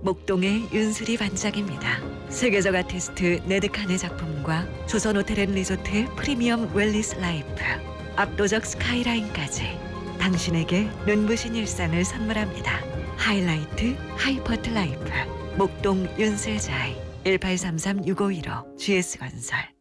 목동의 윤수리 반장입니다. 세계적 아티스트 네드칸의 작품과 조선호텔앤리조트의 프리미엄 웰리스 라이프, 압도적 스카이라인까지 당신에게 눈부신 일상을 선물합니다. 하이라이트 하이퍼트 라이프 목동 윤슬자이 1833-6515 GS건설.